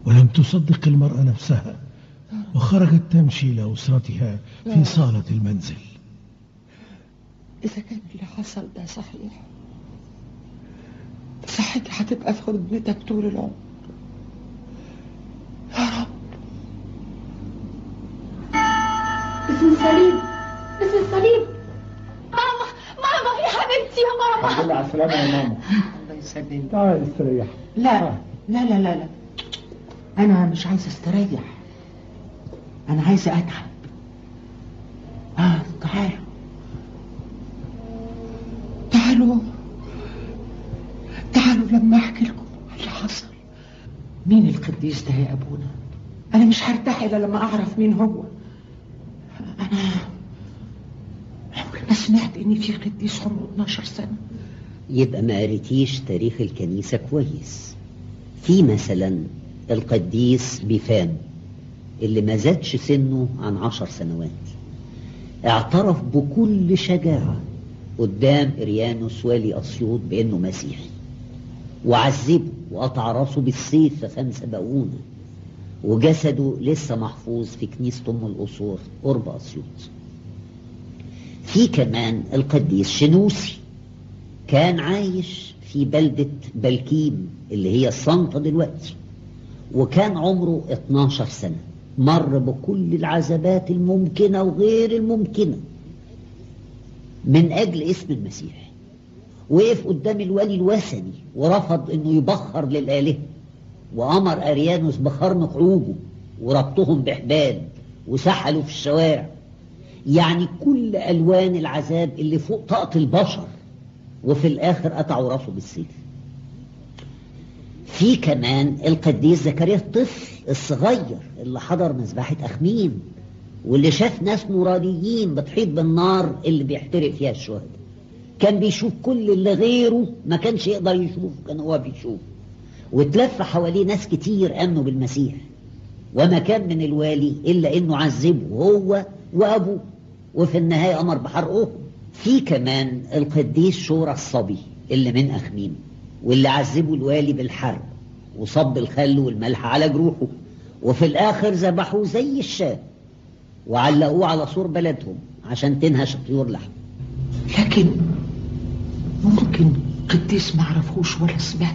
ولم تصدق المرأة نفسها، وخرجت تمشي لأسرتها في صالة المنزل. إذا كان اللي حصل ده صحيح، صحتي هتبقى في خدمتك طول العمر يا رب. اسم الصليب، اسم الصليب. ماما، ماما يا حبيبتي يا ماما. الحمد لله على السلامة يا ماما. الله يسلمك. تعالي استريح. لا لا لا لا لا، أنا مش عايزة استريح، أنا عايزة أتعب. تعالوا تعالوا لما أحكي لكم اللي حصل. مين القديس ده يا أبونا؟ أنا مش هرتاح إلا لما أعرف مين هو. أنا عمري ما سمعت إن في قديس عمره 12 سنة. يبقى ما قريتيش تاريخ الكنيسة كويس. في مثلا القديس بيفان اللي ما زادش سنه عن 10 سنوات، اعترف بكل شجاعة قدام إريانوس والي أسيوط بأنه مسيحي، وعذبه وقطع راسه بالسيف في 5 بقونة، وجسده لسه محفوظ في كنيسة أم القصور قرب أسيوط. في كمان القديس شنوسي، كان عايش في بلدة بلكيم اللي هي الصنطة دلوقتي، وكان عمره 12 سنة. مر بكل العذابات الممكنة وغير الممكنة من أجل اسم المسيح. وقف قدام الولي الوثني ورفض انه يبخر للآلهة، وأمر أريانوس بخرم قعوده وربطهم بحبال وسحلوا في الشوارع، يعني كل ألوان العذاب اللي فوق طاقة البشر، وفي الآخر قطعوا راسه بالسيف. في كمان القديس زكريا الطفل الصغير اللي حضر مذبحة أخميم، واللي شاف ناس نورانيين بتحيط بالنار اللي بيحترق فيها الشهداء. كان بيشوف كل اللي غيره ما كانش يقدر يشوف، كان هو بيشوف. واتلف حواليه ناس كتير آمنوا بالمسيح، وما كان من الوالي إلا إنه عذبه هو وأبوه، وفي النهاية أمر بحرقهم. في كمان القديس شورى الصبي اللي من أخميم، واللي عذبه الوالي بالحرب وصب الخل والملح على جروحه، وفي الآخر ذبحوه زي الشاة وعلقوه على سور بلدهم عشان تنهش طيور لحم. لكن ممكن قديس ما عرفوش ولا سمعت